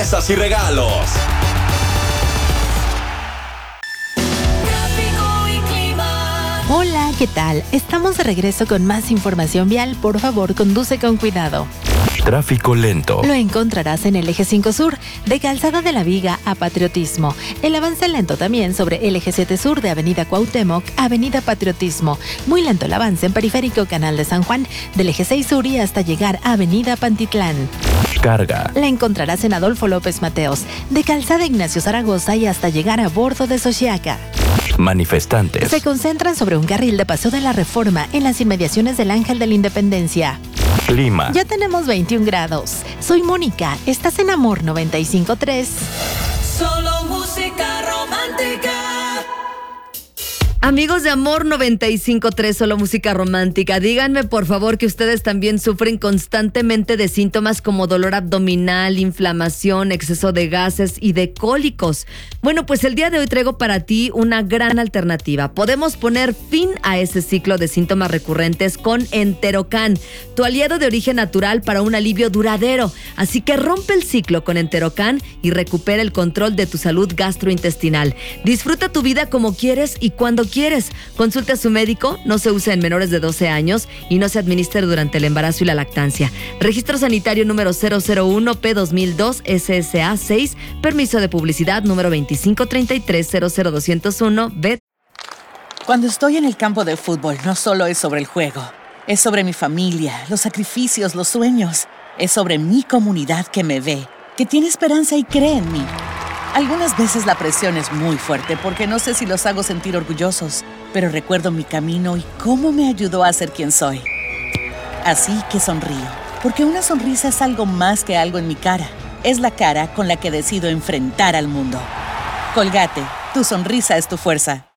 sorpresas y regalos. Hola, ¿qué tal? Estamos de regreso con más información vial. Por favor, conduce con cuidado. Tráfico lento. Lo encontrarás en el eje 5 Sur, de Calzada de la Viga a Patriotismo. El avance lento también sobre el eje 7 Sur de Avenida Cuauhtémoc a Avenida Patriotismo. Muy lento el avance en Periférico Canal de San Juan, del eje 6 Sur y hasta llegar a Avenida Pantitlán. Carga. La encontrarás en Adolfo López Mateos, de Calzada Ignacio Zaragoza y hasta llegar a bordo de Xochiaca. Manifestantes. Se concentran sobre un carril de Paseo de la Reforma en las inmediaciones del Ángel de la Independencia. Clima. Ya tenemos 21 grados. Soy Mónica. Estás en Amor 95.3. Solo música romántica. Amigos de Amor 95.3, solo música romántica, díganme por favor que ustedes también sufren constantemente de síntomas como dolor abdominal, inflamación, exceso de gases y de cólicos. Bueno, pues el día de hoy traigo para ti una gran alternativa. Podemos poner fin a ese ciclo de síntomas recurrentes con Enterocan, tu aliado de origen natural para un alivio duradero. Así que rompe el ciclo con Enterocan y recupera el control de tu salud gastrointestinal. Disfruta tu vida como quieres y cuando quieres. Consulta a su médico, no se usa en menores de 12 años y no se administra durante el embarazo y la lactancia. Registro sanitario número 001P2002 SSA 6, permiso de publicidad número 2533-00201B. Cuando estoy en el campo de fútbol, no solo es sobre el juego, es sobre mi familia, los sacrificios, los sueños. Es sobre mi comunidad que me ve, que tiene esperanza y cree en mí. Algunas veces la presión es muy fuerte porque no sé si los hago sentir orgullosos, pero recuerdo mi camino y cómo me ayudó a ser quien soy. Así que sonrío, porque una sonrisa es algo más que algo en mi cara. Es la cara con la que decido enfrentar al mundo. Colgate, tu sonrisa es tu fuerza.